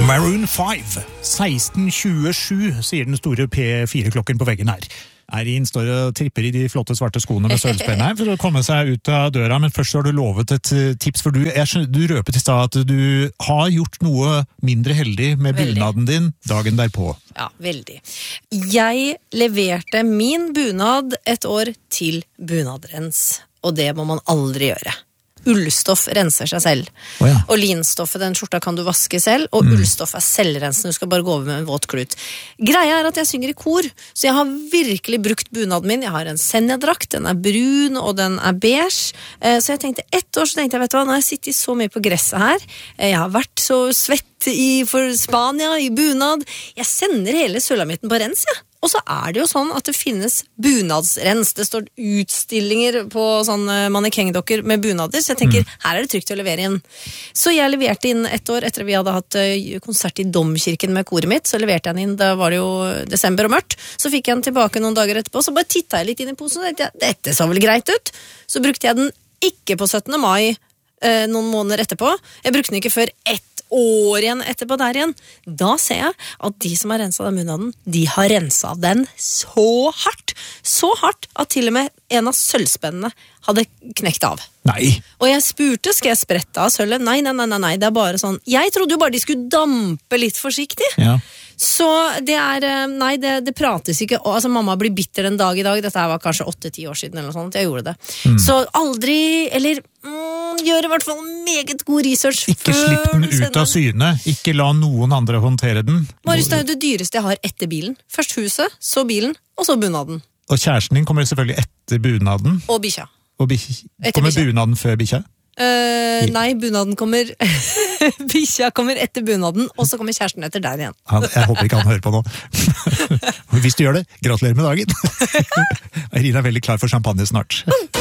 Maroon 5, 1627, sier den store P4-klokken på veggen her. Eirin står og tripper i de flotte svarte skoene med sølvspenn her for å komme seg ut av døra, men først har du lovet et tips, for du røpet i stad at du har gjort noe mindre heldig med bunaden din dagen derpå. Ja, veldig. Jeg leverte min bunad et år til bunadrens, og det må man aldri gjøre. Ullstoff renser seg selv. Og linstoffet, den skjorta kan du vaske selv, og ullstoff er selvrensende, du skal bare gå over med en våt klut. Greia er at jeg synger i kor, så jeg har virkelig brukt bunaden min. Jeg har en senjadrakt, den er brun, og den er beige. Så jeg tenkte, vet du hva, nå har jeg sittet så mye på gresset her, jeg har vært så svett for Spania, i bunad, jeg sender hele sølvamitten på rens, ja. Og så er det jo sånn at det finnes bunadsrens. Det står utstillinger på sånne mannekengdokker med bunader, så jeg tenker, her er det trygt å levere inn. Så jeg leverte inn et år etter at vi hadde hatt konsert i Domkirken med koret mitt, så leverte jeg den inn, da var det jo desember og mørkt. Så fikk jeg den tilbake noen dager etterpå, så bare tittet jeg litt inn i posen, og tenkte jeg, dette så vel greit ut. Så brukte jeg den ikke på 17. mai, noen måneder etterpå. Jeg brukte den ikke før ett år igjen etterpå der igjen. Da ser jeg at de som har renset den bunaden, de har renset den så hardt at til og med en av sølvspennene hadde knekt av. Nei. Og jeg spurte, skal jeg sprette av sølvet? Nei, det er bare sånn. Jeg trodde jo bare de skulle dampe litt forsiktig. Ja. Så det er, nei, det prates ikke, altså mamma blir bitter den dag i dag, dette var kanskje 8-10 år siden eller noe sånt, jeg gjorde det. Så aldri, eller gjør i hvert fall meget god research. Ikke slipp den ut av syne, ikke la noen andre håndtere den. Marius, det er jo det dyreste jeg har etter bilen. Først huset, så bilen, og så bunaden. Og kjæresten din kommer selvfølgelig etter bunaden. Og bikkja. Kommer bunaden før bikkja? Nei, bunaden kommer bikkja kommer etter bunaden, og så kommer kjæresten etter der igjen. Jeg håper ikke han hører på nå. Hvis du gjør det, gratulerer med dagen. Irina er veldig klar for champagne snart.